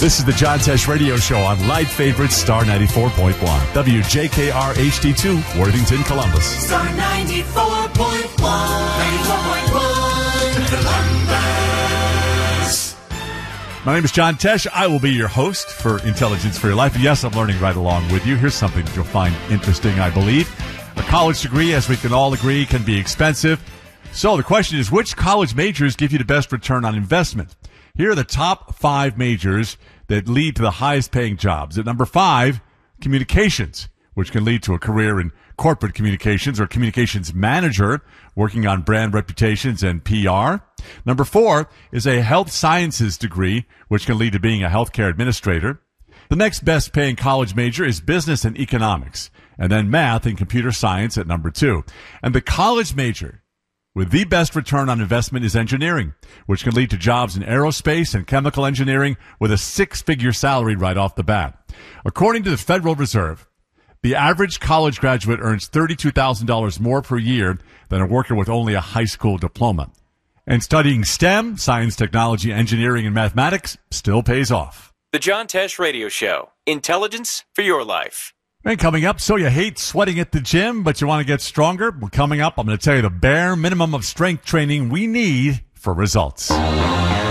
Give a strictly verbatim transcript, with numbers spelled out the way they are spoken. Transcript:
This is the John Tesh Radio Show on Light Favorite Star ninety-four point one. W J K R H D two, Worthington, Columbus. Star ninety-four point one. ninety-four point one, Columbus. My name is John Tesh. I will be your host for Intelligence for Your Life. And yes, I'm learning right along with you. Here's something that you'll find interesting, I believe. A college degree, as we can all agree, can be expensive. So the question is, which college majors give you the best return on investment? Here are the top five majors that lead to the highest paying jobs. At number five, communications, which can lead to a career in corporate communications or communications manager, working on brand reputations and P R. Number four is a health sciences degree, which can lead to being a healthcare administrator. The next best paying college major is business and economics, and then math and computer science at number two. And the college major with the best return on investment is engineering, which can lead to jobs in aerospace and chemical engineering with a six-figure salary right off the bat. According to the Federal Reserve, the average college graduate earns thirty-two thousand dollars more per year than a worker with only a high school diploma. And studying STEM, science, technology, engineering, and mathematics still pays off. The John Tesh Radio Show. Intelligence for your life. And coming up, so you hate sweating at the gym, but you want to get stronger? Well, coming up, I'm going to tell you the bare minimum of strength training we need for results.